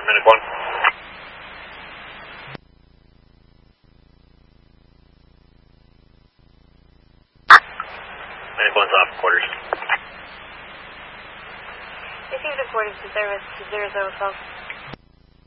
Minute 1. Minute 1's off quarters. Received according to service 005.